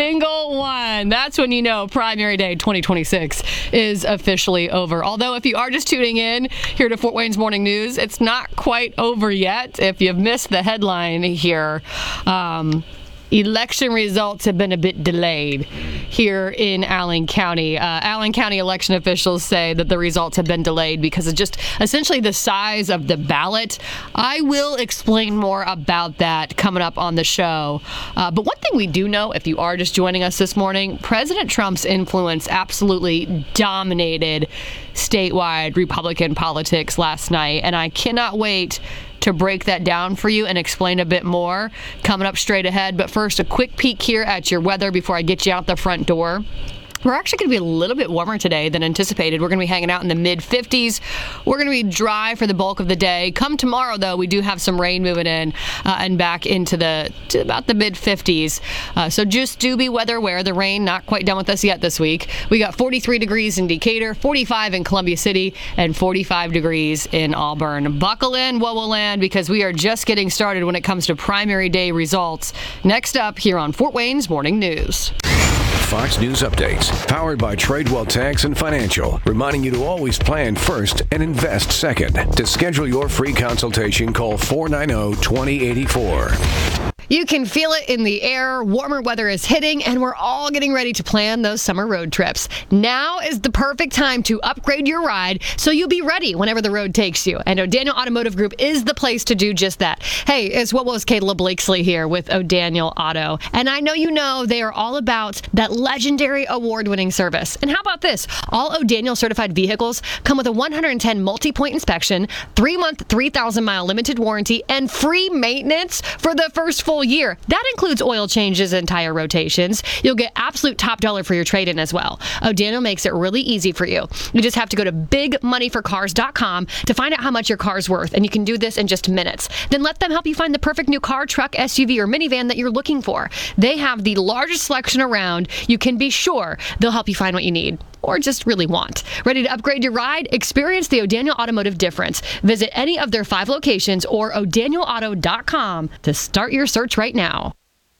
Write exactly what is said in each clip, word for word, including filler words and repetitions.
single one. That's when you know primary day twenty twenty-six is officially over. Although if you are just tuning in here to Fort Wayne's Morning News, it's not quite over yet. If you've missed the headline here, um, election results have been a bit delayed here in Allen County. Uh, Allen County election officials say that the results have been delayed because of just essentially the size of the ballot. I will explain more about that coming up on the show. Uh, but one thing we do know, if you are just joining us this morning, President Trump's influence absolutely dominated statewide Republican politics last night, and I cannot wait to break that down for you and explain a bit more coming up straight ahead. But first, a quick peek here at your weather before I get you out the front door. We're actually going to be a little bit warmer today than anticipated. We're going to be hanging out in the mid fifties. We're going to be dry for the bulk of the day. Come tomorrow, though, we do have some rain moving in uh, and back into the to about the mid fifties. Uh, so just do be weather aware. The rain not quite done with us yet this week. We got forty-three degrees in Decatur, forty-five in Columbia City, and forty-five degrees in Auburn. Buckle in, Wowoland, because we are just getting started when it comes to primary day results. Next up here on Fort Wayne's Morning News. Fox News updates, powered by Tradewell Tax and Financial, reminding you to always plan first and invest second. To schedule your free consultation, call four nine zero, two zero eight four. You can feel it in the air. Warmer weather is hitting, and we're all getting ready to plan those summer road trips. Now is the perfect time to upgrade your ride so you'll be ready whenever the road takes you. And O'Daniel Automotive Group is the place to do just that. Hey, it's what was Kayla Blakesley here with O'Daniel Auto. And I know you know they are all about that legendary award-winning service. And how about this? All O'Daniel certified vehicles come with a one hundred ten multi-point inspection, three-month, three thousand mile limited warranty, and free maintenance for the first full year. That includes oil changes and tire rotations. You'll get absolute top dollar for your trade-in as well. O'Daniel makes it really easy for you. You just have to go to big money for cars dot com to find out how much your car's worth, and you can do this in just minutes. Then let them help you find the perfect new car, truck, S U V, or minivan that you're looking for. They have the largest selection around. You can be sure they'll help you find what you need or just really want. Ready to upgrade your ride? Experience the O'Daniel Automotive difference. Visit any of their five locations or o'daniel auto dot com to start your search right now.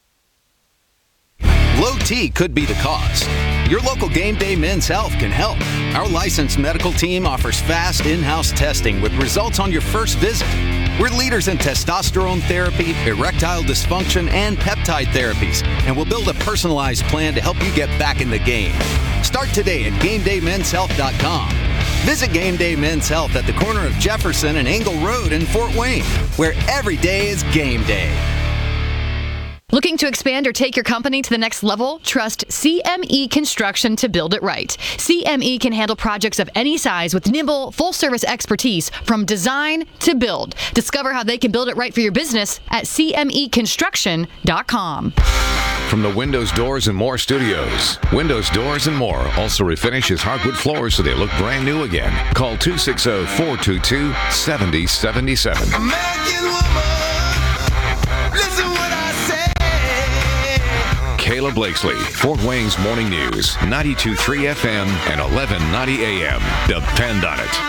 Low T could be the cause. Your local Game Day Men's Health can help. Our licensed medical team offers fast in-house testing with results on your first visit. We're leaders in testosterone therapy, erectile dysfunction, and peptide therapies, and we'll build a personalized plan to help you get back in the game. Start today at game day men's health dot com. Visit Game Day Men's Health at the corner of Jefferson and Engle Road in Fort Wayne, where every day is game day. Looking to expand or take your company to the next level? Trust C M E Construction to build it right. C M E can handle projects of any size with nimble, full-service expertise from design to build. Discover how they can build it right for your business at c m e construction dot com. From the Windows, Doors, and More studios, Windows, Doors, and More also refinishes hardwood floors so they look brand new again. Call two six zero, four two two, seven zero seven seven. American woman, listen what I say. Kayla Blakesley, Fort Wayne's Morning News, ninety-two point three F M and eleven ninety A M. Depend on it.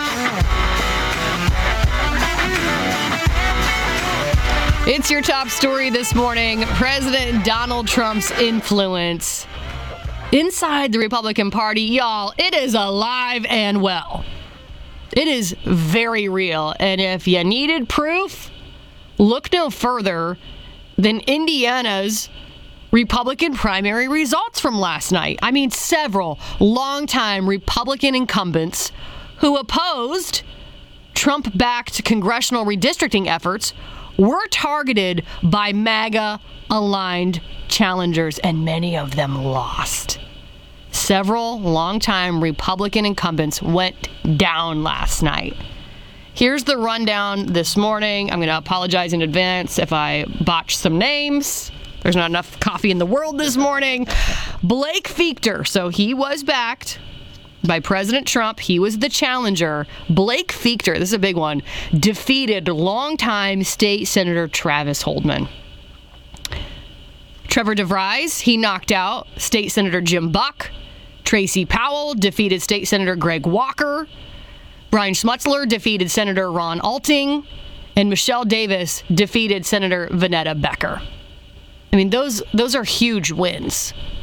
It's your top story this morning. President Donald Trump's influence inside the Republican Party. Y'all, it is alive and well. It is very real. And if you needed proof, look no further than Indiana's Republican primary results from last night. I mean, several longtime Republican incumbents who opposed Trump-backed congressional redistricting efforts were targeted by MAGA-aligned challengers, and many of them lost. Several longtime Republican incumbents went down last night. Here's the rundown this morning. I'm going to apologize in advance if I botch some names. There's not enough coffee in the world this morning. Blake Fichter, so he was backed by President Trump. He was the challenger. Blake Fichter, this is a big one, defeated longtime State Senator Travis Holdman. Trevor DeVries, he knocked out State Senator Jim Buck. Tracy Powell defeated State Senator Greg Walker. Brian Schmutzler defeated Senator Ron Alting. And Michelle Davis defeated Senator Vanetta Becker. I mean, those those are huge wins